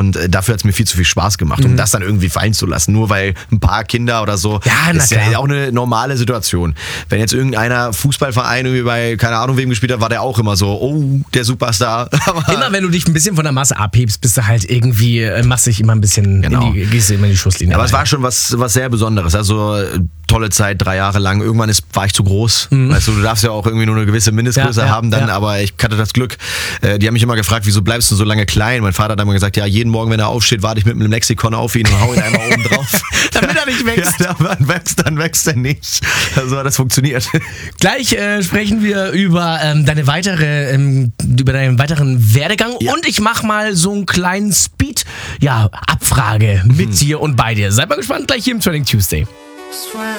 und dafür hat es mir viel zu viel Spaß gemacht, um das dann irgendwie fallen zu lassen. Nur weil ein paar Kinder oder so, ist ja auch eine normale Situation. Wenn jetzt irgendeiner Fußballverein irgendwie bei, keine Ahnung wem gespielt hat, war der auch immer so, oh, der Superstar. Immer wenn du dich ein bisschen von der Masse abhebst, bist du halt irgendwie massig immer ein bisschen, gehst du immer in die Schusslinie. Aber es war schon was sehr Besonderes. Also tolle Zeit, 3 Jahre lang. Irgendwann war ich zu groß. Weißt du darfst ja auch irgendwie nur eine gewisse Mindestgröße haben dann, aber ich hatte das Glück. Die haben mich immer gefragt, wieso bleibst du so lange klein? Mein Vater hat immer gesagt, ja, jeden Morgen, wenn er aufsteht, warte ich mit einem Lexikon auf ihn und hau ihn einmal oben drauf. Damit er nicht wächst. Ja, dann wächst er nicht. Also das funktioniert. Gleich sprechen wir über deinen weiteren Werdegang und ich mache mal so einen kleinen Abfrage mit dir und bei dir. Seid mal gespannt, gleich hier im Trending Tuesday.